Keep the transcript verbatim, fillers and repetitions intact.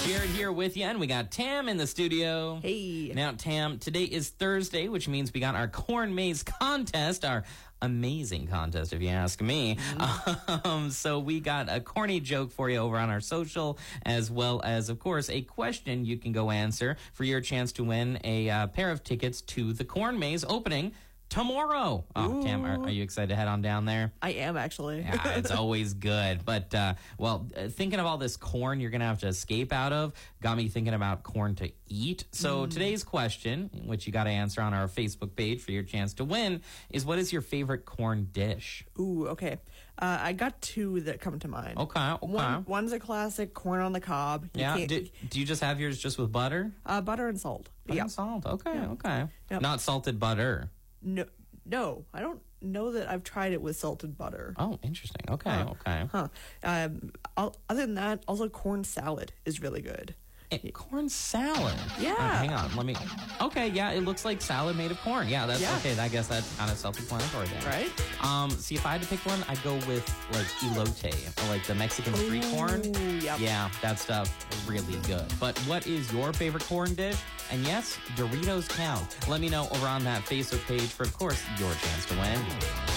Jared here with you, and we got Tam in the studio. Hey. Now, Tam, today is Thursday, which means we got our corn maze contest, our amazing contest, if you ask me. Mm. Um, so we got a corny joke for you over on our social, as well as, of course, a question you can go answer for your chance to win a uh, pair of tickets to the corn maze opening tomorrow. Oh, Tam, are, are you excited to head on down there? I am, actually. Yeah, it's always good. But, uh, well, uh, thinking of all this corn you're going to have to escape out of got me thinking about corn to eat. So mm. today's question, which you got to answer on our Facebook page for your chance to win, is what is your favorite corn dish? Ooh, okay. Uh, I got two that come to mind. Okay, okay. One, one's a classic, corn on the cob. You yeah. Do, do you just have yours just with butter? Uh, butter and salt. Butter yep. and salt. Okay, yep. okay. Yep. Not salted butter. No, no, I don't know that I've tried it with salted butter. Oh, interesting. Okay, huh. okay. Huh. Um, I'll, other than that, also corn salad is really good. It, corn salad? Yeah. Uh, hang on, let me... Okay, yeah, it looks like salad made of corn. Yeah, that's yeah. okay. I guess that's kind of self-explanatory there. Right? Um, see, if I had to pick one, I'd go with, like, elote, or, like, the Mexican street Ooh, corn. Yep. Yeah, that stuff is really good. But what is your favorite corn dish? And yes, Doritos count. Let me know over on that Facebook page for, of course, your chance to win.